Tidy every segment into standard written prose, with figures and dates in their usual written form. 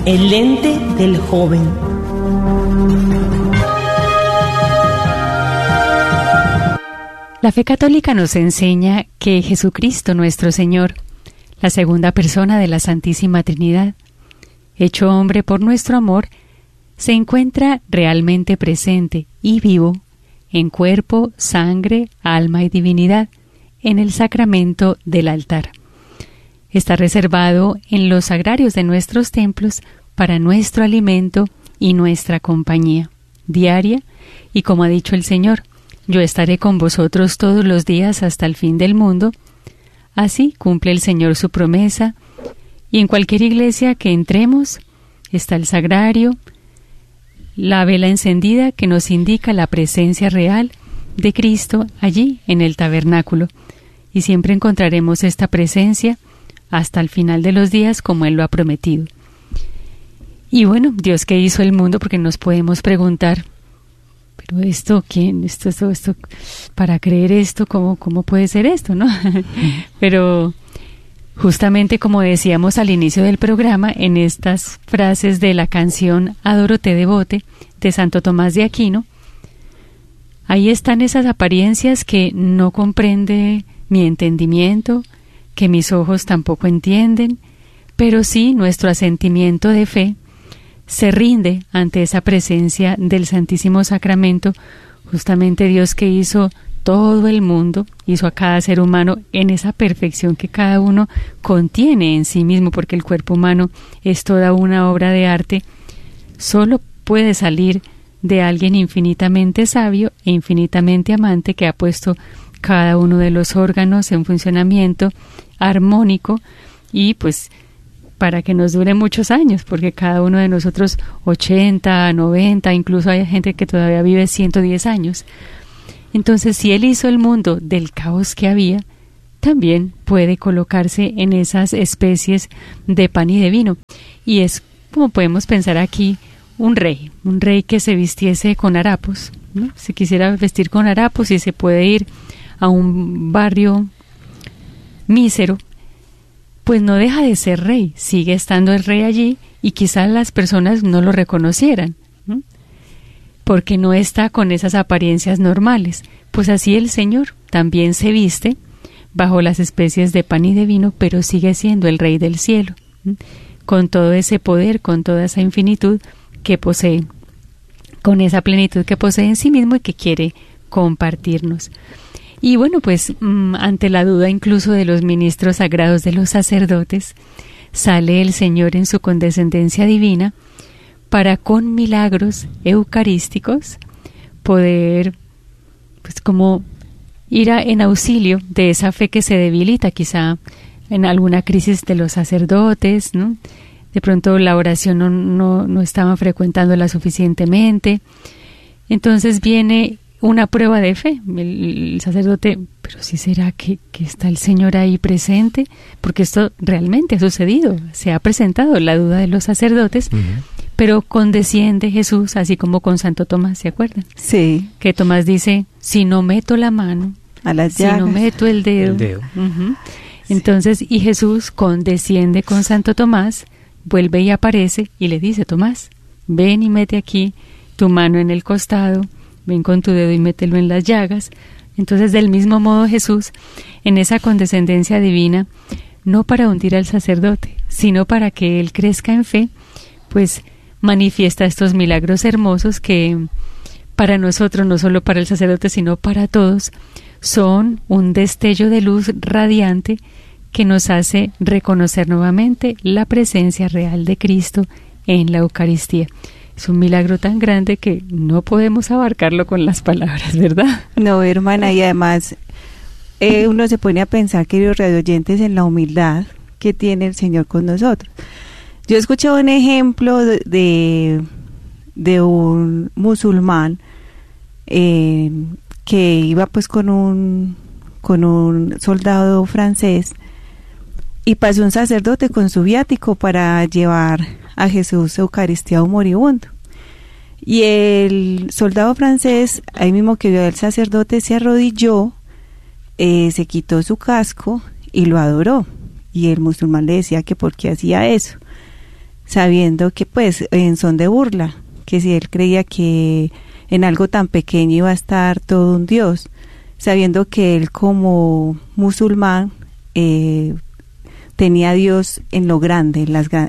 El lente del joven. La fe católica nos enseña que Jesucristo nuestro Señor, la segunda persona de la Santísima Trinidad, hecho hombre por nuestro amor, se encuentra realmente presente y vivo en cuerpo, sangre, alma y divinidad en el sacramento del altar. Está reservado en los sagrarios de nuestros templos para nuestro alimento y nuestra compañía diaria, y como ha dicho el Señor, yo estaré con vosotros todos los días hasta el fin del mundo. Así cumple el Señor su promesa, y en cualquier iglesia que entremos está el sagrario, la vela encendida que nos indica la presencia real de Cristo allí en el tabernáculo, y siempre encontraremos esta presencia hasta el final de los días como Él lo ha prometido. Y bueno, Dios que hizo el mundo, porque nos podemos preguntar, pero esto, ¿quién? Esto, para creer esto, ¿cómo puede ser esto, no? Pero justamente como decíamos al inicio del programa, en estas frases de la canción Adoro te devote de Santo Tomás de Aquino, ahí están esas apariencias que no comprende mi entendimiento, que mis ojos tampoco entienden, pero sí nuestro asentimiento de fe se rinde ante esa presencia del Santísimo Sacramento. Justamente Dios que hizo todo el mundo, hizo a cada ser humano en esa perfección que cada uno contiene en sí mismo, porque el cuerpo humano es toda una obra de arte, solo puede salir de alguien infinitamente sabio e infinitamente amante que ha puesto cada uno de los órganos en funcionamiento armónico y pues para que nos dure muchos años, porque cada uno de nosotros 80, 90, incluso hay gente que todavía vive 110 años. Entonces, si Él hizo el mundo del caos que había, también puede colocarse en esas especies de pan y de vino. Y es como podemos pensar aquí un rey que se vistiese con harapos, ¿no? Si quisiera vestir con harapos y se puede ir a un barrio mísero, pues no deja de ser rey, sigue estando el rey allí y quizás las personas no lo reconocieran, ¿no? Porque no está con esas apariencias normales. Pues así el Señor también se viste bajo las especies de pan y de vino, pero sigue siendo el Rey del cielo, ¿no? Con todo ese poder, con toda esa infinitud que posee, con esa plenitud que posee en sí mismo y que quiere compartirnos. Y bueno, pues ante la duda incluso de los ministros sagrados, de los sacerdotes, sale el Señor en su condescendencia divina para con milagros eucarísticos poder pues como ir en auxilio de esa fe que se debilita quizá en alguna crisis de los sacerdotes, ¿no? De pronto la oración no estaban frecuentándola suficientemente. Entonces viene una prueba de fe. El sacerdote, pero ¿sí será que está el Señor ahí presente? Porque esto realmente ha sucedido, se ha presentado la duda de los sacerdotes, pero condesciende Jesús, así como con Santo Tomás, ¿se acuerdan? Sí. Que Tomás dice, si no meto la mano, a las llagas, si no meto el dedo. Entonces, y Jesús condesciende con Santo Tomás, vuelve y aparece y le dice, Tomás, ven y mete aquí tu mano en el costado, ven con tu dedo y mételo en las llagas. Entonces, del mismo modo Jesús, en esa condescendencia divina, no para hundir al sacerdote, sino para que él crezca en fe, pues manifiesta estos milagros hermosos que para nosotros, no solo para el sacerdote, sino para todos, son un destello de luz radiante que nos hace reconocer nuevamente la presencia real de Cristo en la Eucaristía. Es un milagro tan grande que no podemos abarcarlo con las palabras, ¿verdad? No, hermana, y además uno se pone a pensar, queridos radioyentes, en la humildad que tiene el Señor con nosotros. Yo escuché un ejemplo de un musulmán que iba pues con un soldado francés y pasó un sacerdote con su viático para llevar a Jesús Eucaristía a un moribundo. Y el soldado francés, ahí mismo que vio al sacerdote, se arrodilló, se quitó su casco y lo adoró. Y el musulmán le decía que por qué hacía eso. sabiendo que pues en son de burla, que si él creía que en algo tan pequeño iba a estar todo un Dios, sabiendo que él como musulmán tenía a Dios en lo grande,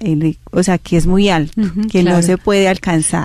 o sea, que es muy alto, que claro, no se puede alcanzar.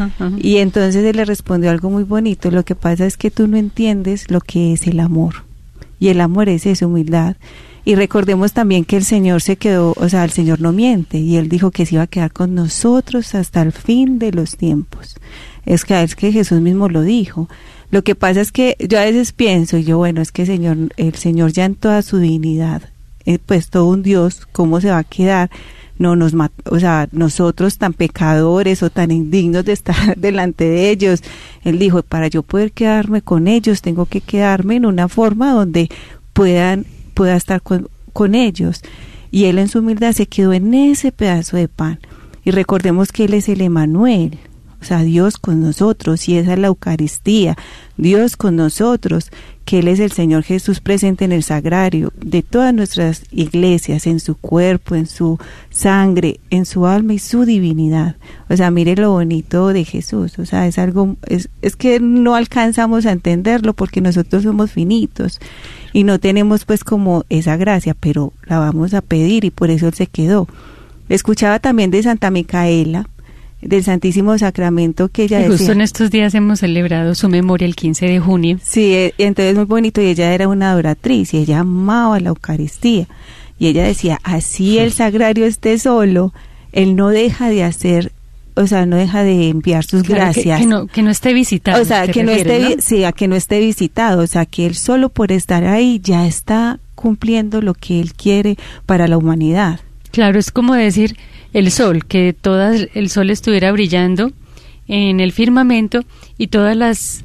Y entonces él le respondió algo muy bonito: lo que pasa es que tú no entiendes lo que es el amor, y el amor es esa humildad. Y recordemos también que el Señor se quedó, o sea, el Señor no miente, y Él dijo que se iba a quedar con nosotros hasta el fin de los tiempos. Es que Jesús mismo lo dijo. Lo que pasa es que yo a veces pienso, bueno, es que el Señor ya en toda su divinidad, pues todo un Dios, ¿cómo se va a quedar? No nos o sea, nosotros tan pecadores o tan indignos de estar delante de ellos. Él dijo, para yo poder quedarme con ellos, tengo que quedarme en una forma donde pueda estar con ellos. Y él en su humildad se quedó en ese pedazo de pan. Y recordemos que él es el Emmanuel, o sea, Dios con nosotros, y esa es la Eucaristía, Dios con nosotros, que Él es el Señor Jesús presente en el sagrario de todas nuestras iglesias, en su cuerpo, en su sangre, en su alma y su divinidad. O sea, mire lo bonito de Jesús, o sea, es algo, es que no alcanzamos a entenderlo porque nosotros somos finitos y no tenemos pues como esa gracia, pero la vamos a pedir, y por eso Él se quedó. Escuchaba también de Santa Micaela, del Santísimo Sacramento, que ella decía, justo en estos días hemos celebrado su memoria el 15 de junio. Sí, entonces muy bonito, y ella era una adoratriz y ella amaba la Eucaristía, y ella decía, así el sagrario esté solo, él no deja de hacer, o sea, no deja de enviar sus gracias. Que no esté visitado. O sea, que no esté, ¿no? Sí, a que no esté visitado, o sea, que él solo por estar ahí ya está cumpliendo lo que él quiere para la humanidad. Claro, es como decir el sol, que el sol estuviera brillando en el firmamento y todos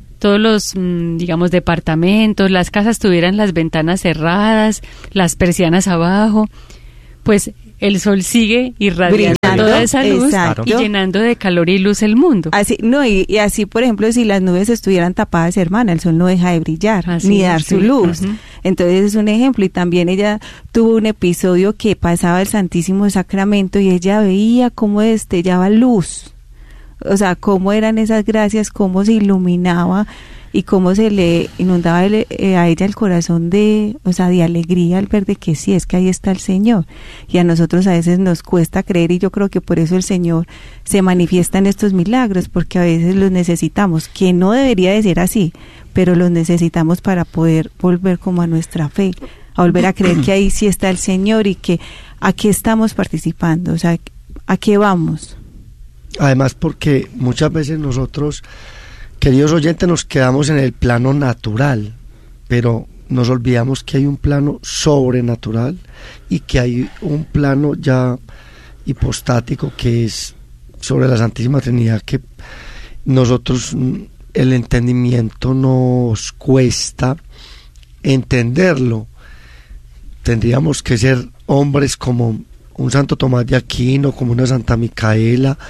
los, digamos, departamentos, las casas tuvieran las ventanas cerradas, las persianas abajo, pues el sol sigue irradiando toda esa luz, exacto, y llenando de calor y luz el mundo. Así, no, y así, por ejemplo, si las nubes estuvieran tapadas, hermana, el sol no deja de brillar, así ni dar su luz. Entonces es un ejemplo. Y también ella tuvo un episodio que pasaba el Santísimo Sacramento y ella veía cómo destellaba luz, o sea, cómo eran esas gracias, cómo se iluminaba y cómo se le inundaba a ella el corazón de alegría al ver de que sí, es que ahí está el Señor. Y a nosotros a veces nos cuesta creer, y yo creo que por eso el Señor se manifiesta en estos milagros, porque a veces los necesitamos, que no debería de ser así, pero los necesitamos para poder volver como a nuestra fe, a volver a creer que ahí sí está el Señor y que aquí estamos participando, o sea, ¿a qué vamos? Además, porque muchas veces nosotros, queridos oyentes, nos quedamos en el plano natural, pero nos olvidamos que hay un plano sobrenatural y que hay un plano ya hipostático, que es sobre la Santísima Trinidad, que nosotros, el entendimiento nos cuesta entenderlo. Tendríamos que ser hombres como un Santo Tomás de Aquino, como una Santa Micaela,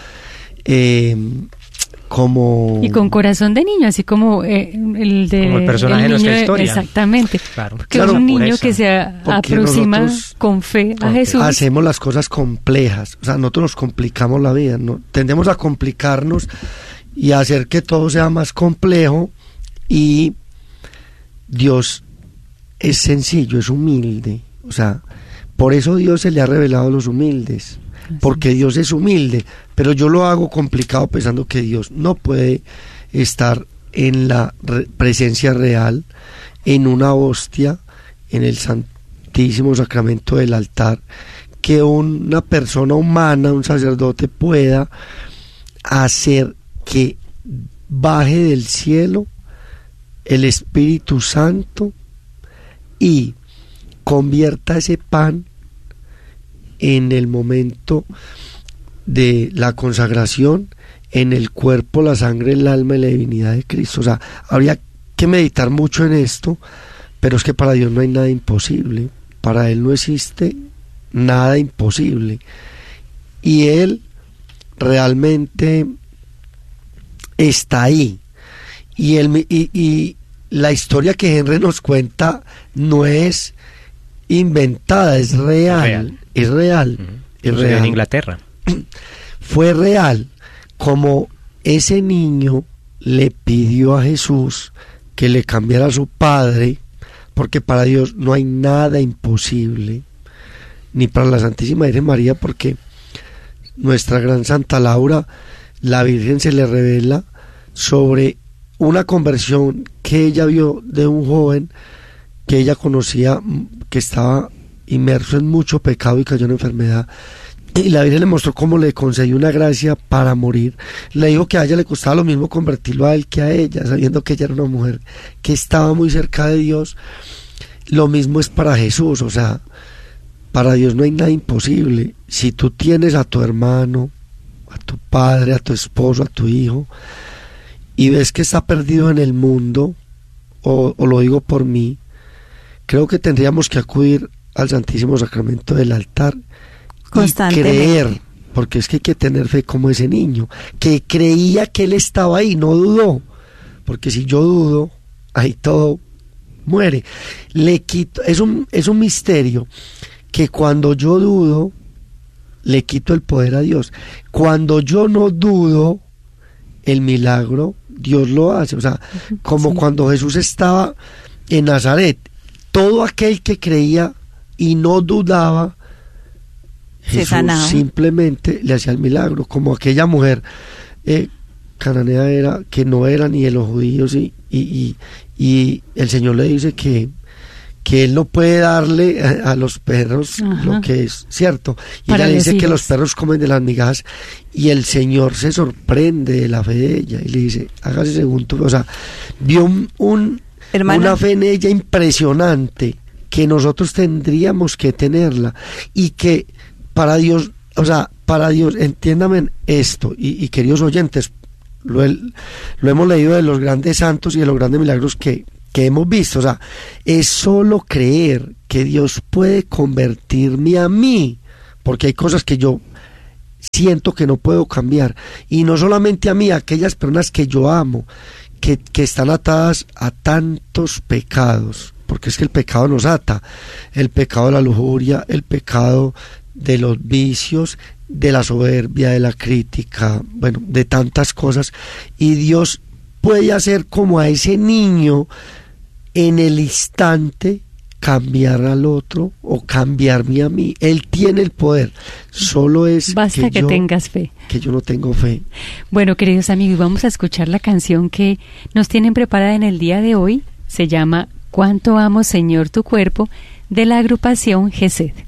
como... Y con corazón de niño, así como como el personaje de nuestra historia. Exactamente. Claro. Que es un niño que se aproxima con fe a Jesús. Hacemos las cosas complejas, o sea, nosotros nos complicamos la vida, ¿no? Tendemos a complicarnos y a hacer que todo sea más complejo, y Dios es sencillo, es humilde, o sea, por eso Dios se le ha revelado a los humildes, porque Dios es humilde, pero yo lo hago complicado pensando que Dios no puede estar en la presencia real, en una hostia, en el Santísimo Sacramento del altar, que una persona humana, un sacerdote, pueda hacer que baje del cielo el Espíritu Santo y convierta ese pan en el momento de la consagración en el cuerpo, la sangre, el alma y la divinidad de Cristo. O sea, habría que meditar mucho en esto, pero es que para Dios no hay nada imposible, para Él no existe nada imposible, y Él realmente está ahí, y la historia que Henry nos cuenta no es inventada, es real. Es real. En Inglaterra. fue real, como ese niño le pidió a Jesús que le cambiara a su padre, porque para Dios no hay nada imposible, ni para la Santísima Virgen María, porque nuestra gran Santa Laura, la Virgen se le revela sobre una conversión que ella vio de un joven que ella conocía, que estaba inmerso en mucho pecado y cayó en enfermedad, y la Virgen le mostró cómo le concedió una gracia para morir. Le dijo que a ella le costaba lo mismo convertirlo a él que a ella, sabiendo que ella era una mujer que estaba muy cerca de Dios. Lo mismo es para Jesús, o sea, para Dios no hay nada imposible. Si tú tienes a tu hermano, a tu padre, a tu esposo, a tu hijo, y ves que está perdido en el mundo, o lo digo por mí, creo que tendríamos que acudir al Santísimo Sacramento del altar y creer, porque es que hay que tener fe como ese niño, que creía que él estaba ahí, no dudó, porque si yo dudo, ahí todo muere. Le quito, es un misterio, que cuando yo dudo, le quito el poder a Dios. Cuando yo no dudo, el milagro Dios lo hace. O sea, como cuando Jesús estaba en Nazaret, todo aquel que creía y no dudaba, Jesús simplemente le hacía el milagro, como aquella mujer cananea era, que no era ni de los judíos, y el Señor le dice que él no puede darle a los perros lo que es cierto, y ella dice que los perros comen de las migajas, y el Señor se sorprende de la fe de ella y le dice, hágase según tu fe. O sea, vio una fe en ella impresionante, que nosotros tendríamos que tenerla, y que para Dios, o sea, para Dios, entiéndame esto, y queridos oyentes, lo hemos leído de los grandes santos y de los grandes milagros que hemos visto. O sea, es solo creer que Dios puede convertirme a mí, porque hay cosas que yo siento que no puedo cambiar, y no solamente a mí, a aquellas personas que yo amo, que están atadas a tantos pecados, porque es que el pecado nos ata, el pecado de la lujuria, el pecado de los vicios, de la soberbia, de la crítica, bueno, de tantas cosas, y Dios puede hacer como a ese niño en el instante, cambiar al otro o cambiarme a mí. Él tiene el poder, solo es basta que tengas fe, que yo no tengo fe. Bueno, queridos amigos, vamos a escuchar la canción que nos tienen preparada en el día de hoy. Se llama Cuánto amo, Señor, tu cuerpo, de la agrupación Gesed.